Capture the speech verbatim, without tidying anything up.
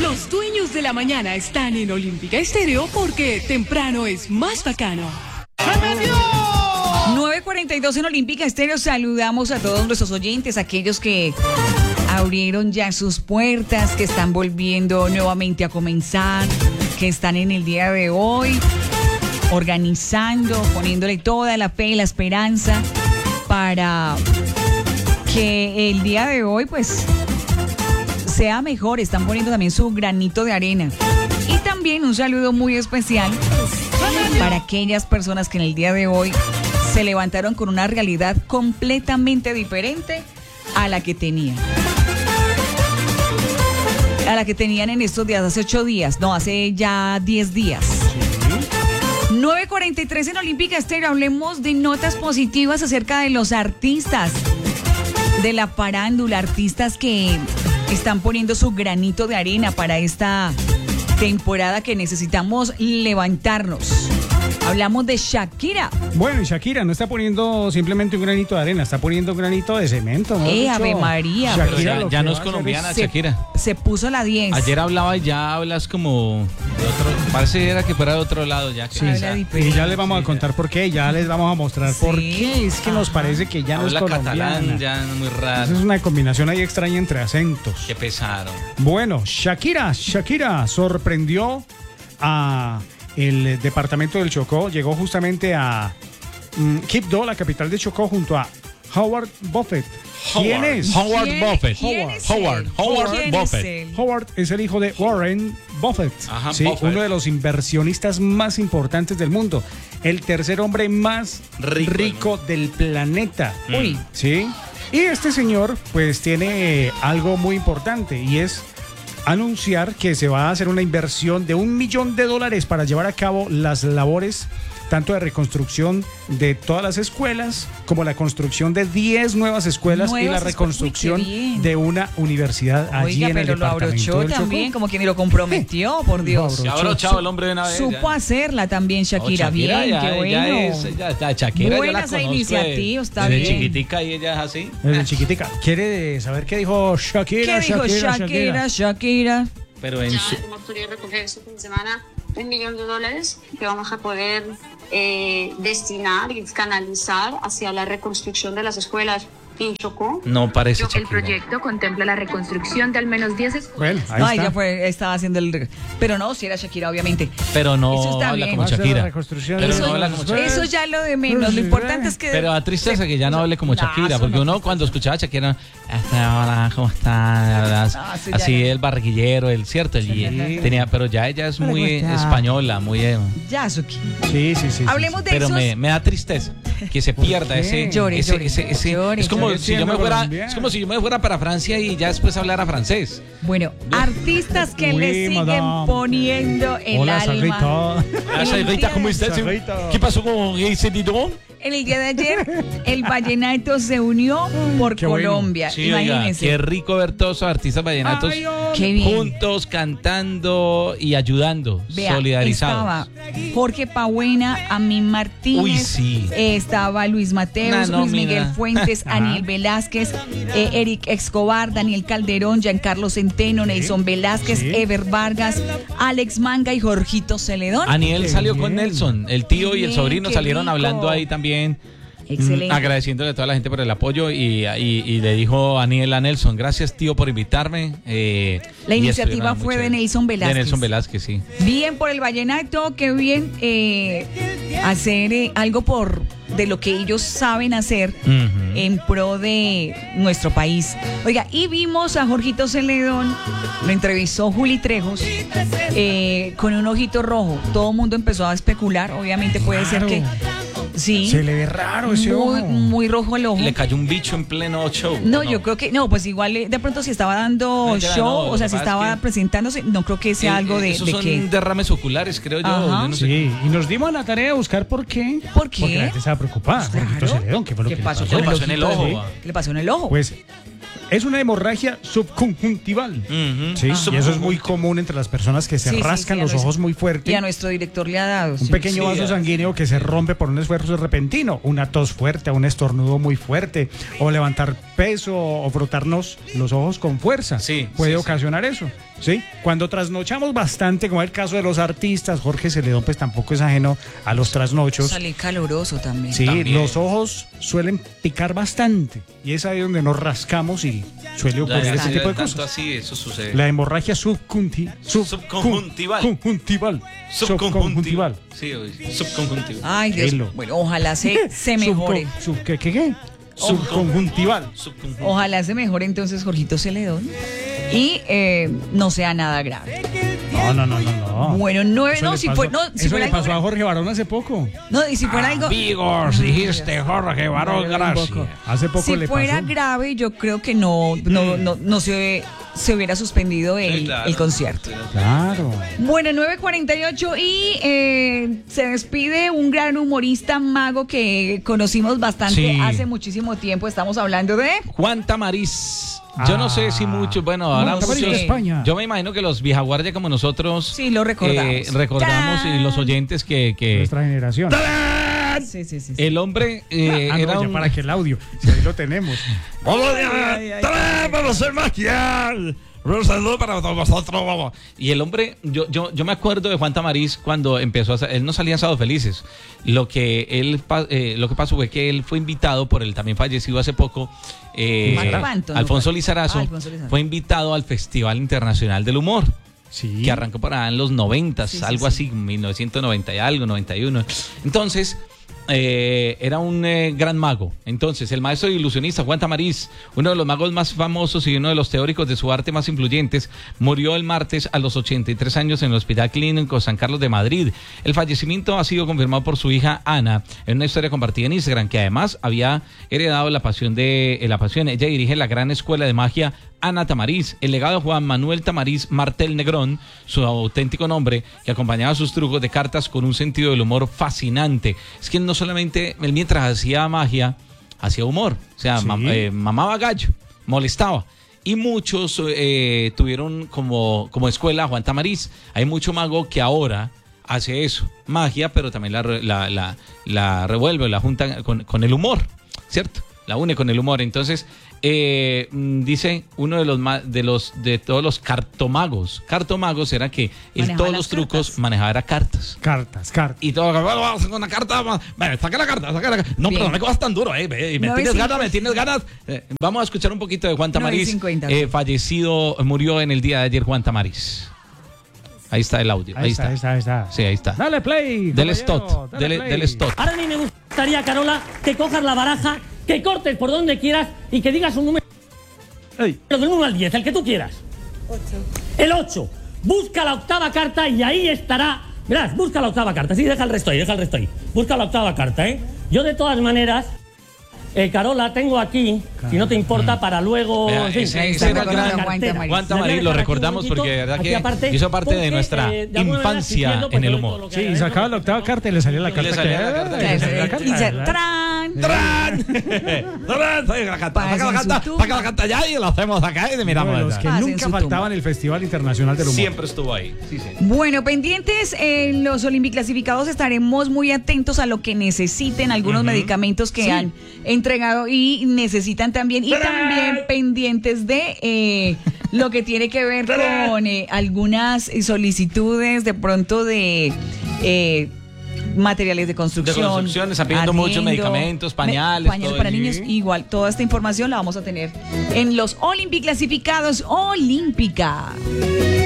Los dueños de la mañana están en Olímpica Estéreo porque temprano es más bacano. nueve cuarenta y dos en Olímpica Estéreo. Saludamos a todos nuestros oyentes, aquellos que abrieron ya sus puertas, que están volviendo nuevamente a comenzar, que están en el día de hoy organizando, poniéndole toda la fe y la esperanza para que el día de hoy pues sea mejor. Están poniendo también su granito de arena. Y también un saludo muy especial para aquellas personas que en el día de hoy se levantaron con una realidad completamente diferente a la que tenían. A la que tenían en estos días, hace ocho días, no, hace ya diez días. nueve cuarenta y tres en Olímpica Estéreo. Hablemos de notas positivas acerca de los artistas de la farándula, artistas que están poniendo su granito de arena para esta temporada que necesitamos levantarnos. Hablamos de Shakira. Bueno, y Shakira no está poniendo simplemente un granito de arena, está poniendo un granito de cemento, ¿no? Eh, Ave María. Shakira ya, ya no es colombiana, se, Shakira. Se puso la diez. Ayer hablaba y ya hablas como de otro, parece era que fuera de otro lado ya. Que sí, esa, y ya les vamos sí, a contar ya. por qué, ya les vamos a mostrar sí. por qué. Es que Ajá. nos parece que ya no Habla es colombiana. Catalán, ya muy raro. Esa es una combinación ahí extraña entre acentos. Qué pesado. Bueno, Shakira, Shakira sorprendió a el departamento del Chocó, llegó justamente a um, Quibdó, la capital de Chocó, junto a Howard Buffett. ¿Quién Howard. es? Howard ¿Quién, Buffett. ¿quién es Howard. Howard. Howard Buffett. Es Howard es el hijo de Warren Buffett, Ajá, ¿sí? Buffett. Uno de los inversionistas más importantes del mundo, el tercer hombre más rico, rico del planeta. Mm. Uy, ¿sí? Y este señor pues tiene algo muy importante y es anunciar que se va a hacer una inversión de un millón de dólares para llevar a cabo las labores tanto de reconstrucción de todas las escuelas como la construcción de diez nuevas escuelas nuevas y la reconstrucción de una universidad allí Oiga, en el departamento del Chocó. Pero lo abrochó también, como quien lo comprometió, por Dios. Se ha abrochado el hombre de una vez. Supo ya. hacerla también Shakira, oh, Shakira bien, ya, qué bueno. Ya es, ya, ya, Shakira, Buenas yo la iniciativas, está desde bien. Desde chiquitica y ella es así. Desde chiquitica. ¿Quiere saber qué dijo Shakira? ¿Qué dijo Shakira, Shakira? Shakira, Shakira. Pero en ya su... hemos podido recoger este fin de semana un millón de dólares que vamos a poder eh, destinar y canalizar hacia la reconstrucción de las escuelas en Chocó. No parece El proyecto contempla la reconstrucción de al menos diez escuelas. Bueno, ahí no, está. ella fue, estaba haciendo el... Pero no, si era Shakira, obviamente. Pero no eso está habla bien. como Shakira. Pero eso, no habla como Shakira. Eso ya lo de menos. Lo importante es que... Pero da tristeza que ya no hable como Shakira. No, porque no uno cuando escuchaba a Shakira... Hola, ¿cómo está? No, así el barriguillero, el cierto. El, sí. tenía, pero ya ella es muy española, muy... Yasuki. Sí, sí, sí. Hablemos sí, de pero esos... me, me da tristeza que se pierda ese... Llore, ese, llore, ese, ese llore, es como llore, si yo me fuera... Es como si yo me fuera para Francia y ya después hablara francés. Bueno, artistas que oui, le siguen madame. poniendo el Hola, alma. Hola, Sarita, ¿cómo estás? Sarita. ¿Qué pasó con ese didón? En el día de ayer, el vallenato se unió por Qué Colombia. Bueno. Sí, imagínense. oiga, qué rico ver todos esos artistas vallenatos Ay, oh. Qué bien. juntos, cantando y ayudando, Vea, solidarizados. Estaba Jorge Pabuena, Amín Martínez, Uy, sí. eh, estaba Luis Mateos, Una Luis Miguel nómina. Fuentes, Aniel Velázquez, eh, Eric Escobar, Daniel Calderón, Giancarlo Centeno, Nelson Velázquez, sí. Ever Vargas, Alex Manga y Jorgito Celedón. Aniel Qué salió bien. con Nelson, el tío Qué y el bien, sobrino qué salieron rico. hablando ahí también. Excelente. Mm, agradeciéndole a toda la gente por el apoyo y, y, y le dijo Aniel a Nelson, gracias tío por invitarme. Eh, La y iniciativa estuvieron fue muy de chévere. Nelson Velázquez. De Nelson Velázquez, sí. Bien por el vallenato, qué bien eh, hacer eh, algo por de lo que ellos saben hacer Uh-huh. en pro de nuestro país. Oiga, y vimos a Jorgito Celedón, lo entrevistó Juli Trejos, eh, con un ojito rojo. Todo el mundo empezó a especular, obviamente puede Claro. ser que... Sí. Se le ve raro ese muy, ojo. muy rojo el ojo. Le cayó un bicho en pleno show. No, yo creo que, no, pues igual eh, de pronto si estaba dando No, ya show, no, o lo sea, que si pasa estaba es que- presentándose, no creo que sea Eh, algo de, esos de son que... derrames oculares, creo yo. Ajá. yo no sé. Sí, y nos dimos a la tarea de buscar por qué. ¿Por qué? Porque la gente estaba preocupada. Claro. Jorgito Celedón, ¿qué fue lo ¿Qué que pasó le ¿Qué le pasó? pasó en el ojito? ojo? Sí. va? ¿Qué le pasó en el ojo? Pues es una hemorragia subconjuntival. Ujú. Sí, Ah. y eso es muy común entre las personas que se Sí, sí, rascan sí, a los nuestro- ojos muy fuerte. Y a nuestro director le ha dado. Un sí. pequeño Sí, vaso ya. sanguíneo que se rompe por un esfuerzo repentino, una tos fuerte, un estornudo muy fuerte, o levantar peso o frotarnos los ojos con fuerza. Sí, puede sí, sí. ocasionar eso. ¿sí? Cuando trasnochamos bastante, como es el caso de los artistas, Jorge Celedón pues tampoco es ajeno a los trasnochos. Sale caloroso también. Sí, También. los ojos suelen picar bastante y es ahí donde nos rascamos y suele ocurrir ese tipo de Tanto cosas. así, eso sucede. La hemorragia subcunti, sub- Subconjuntival. cun- Conjuntival. Subconjuntival. Sí, subconjuntival. Ay, Dios. Hilo. Bueno, ojalá se, se mejore. Subcon- sub- ¿qué, qué, qué? Subconjuntival. Subconjuntival. Ojalá se mejore entonces Jorgito Celedón. Y eh, no sea nada grave. No, no, no, no, no. Bueno, nueve, Eso no, le si pasó- fue, no, si eso fuera le algo. pasó a Jorge Barón hace poco. No, y si fuera algo. Amigos, dijiste Jorge Barón, gracias. Hace poco Si le fuera pasó. grave, yo creo que no, no, no, no se, se hubiera suspendido el, Sí, claro. el concierto. Claro. Bueno, nueve cuarenta y ocho y eh, se despide un gran humorista mago que conocimos bastante Sí. hace muchísimo tiempo. Estamos hablando de... Juan Tamariz. Yo no sé si mucho, bueno, ahora Juan Tamariz muchos- de España. Yo me imagino que los viejaguardia como nosotros Sí, lo recordamos. eh, recordamos y los oyentes que, que Nuestra generación. Sí, sí, sí. sí. el hombre eh, Ah, no, era ya un para que el audio, si ahí lo tenemos. Vamos a ser maquial. Un saludo para todos vosotros, vamos. Y el hombre, yo, yo, yo me acuerdo de Juan Tamariz cuando empezó a hacer, él no salía en Sábado Felices. Lo que él pa- eh, lo que pasó fue que él fue invitado por el también fallecido hace poco, eh, Marco Panto, ¿no? Alfonso Lizarazo, Ah, Alfonso Lizarazo. fue invitado al Festival Internacional del Humor. Sí. Que arrancó por ahí en los noventas, Sí, sí, algo sí. así, mil novecientos noventa y algo, noventa y uno. Entonces, eh, era un eh, gran mago. Entonces, el maestro ilusionista Juan Tamariz, uno de los magos más famosos y uno de los teóricos de su arte más influyentes, murió el martes a los ochenta y tres años en el Hospital Clínico San Carlos de Madrid. El fallecimiento ha sido confirmado por su hija Ana en una historia compartida en Instagram, que además había heredado la pasión de eh, la pasión. Ella dirige la gran escuela de magia Ana Tamariz, el legado de Juan Manuel Tamariz Martel Negrón, su auténtico nombre, que acompañaba sus trucos de cartas con un sentido del humor fascinante. Es que él no solamente, él mientras hacía magia, hacía humor, o sea, Sí. mam- eh, mamaba gallo, molestaba. Y muchos eh, tuvieron como, como escuela a Juan Tamariz. Hay mucho mago que ahora hace eso, magia, pero también la, re- la, la, la revuelve, la junta con, con el humor, ¿cierto? La une con el humor. Entonces, eh, mm, dice uno de los ma- de los de todos los cartomagos. Cartomagos era que él Manejaba todos las los trucos cartas. manejaba era cartas. Cartas, cartas. Y todo, bueno, vamos a hacer una carta. va- Bueno, saca la carta, saca la carta. No, Bien. pero no me cojas tan duro, eh. ve, Me nueve tienes ganas, me cincuenta. tienes ganas. Eh, vamos a escuchar un poquito de Juan Tamariz. nueve cincuenta. eh, fallecido, murió en el día de ayer Juan Tamariz. Ahí está el audio. Ahí, Ahí está, está. ahí está, ahí está. Sí, ahí está. Dale play. Del caballero, Stott. dale Del, play. del Stott. Ahora a mí me gustaría, Carola, que cojas la baraja, que cortes por donde quieras y que digas un número Ey. del uno al diez, el que tú quieras. El ocho. Busca la octava carta y ahí estará. Verás, busca la octava carta. Sí, deja el resto ahí, deja el resto ahí. Busca la octava carta, ¿eh? Yo de todas maneras, eh, Carola, tengo aquí, si no te importa, para luego... Vea, en fin, ese- ahí ese está era el recordando gran a Juan cartera. Tamariz. Juan Tamariz, La voy a lo dejar aquí un recordamos momentito, porque de verdad aquí que aparte, hizo parte de porque, nuestra eh, de alguna manera, infancia siguiendo, pues, en el todo humor. lo que Sí, hay, sacaba ¿no? la octava carta y le salía la Le carta. salía que- la carta, le le salía la Y carta, se- ¿verdad? ¡tran! ¡Tran! ¡Tran! Saca la carta, Pasen saca la su carta, tumba. saca la carta ya y lo hacemos acá y Uno miramos. de los esa. que Pasen nunca su faltaban tumba. en el Festival Internacional del Humor. Siempre estuvo ahí. Sí, sí. Bueno, pendientes en los Olimpiclasificados estaremos muy atentos a lo que necesiten, algunos medicamentos que han entregado y necesitan también, y también pendientes de eh, lo que tiene que ver con eh, algunas solicitudes de pronto de eh, materiales de construcción. De construcción, están pidiendo muchos medicamentos, pañales, pañales todo para eso. niños. Igual, toda esta información la vamos a tener en los Olimpiclasificados Olímpica.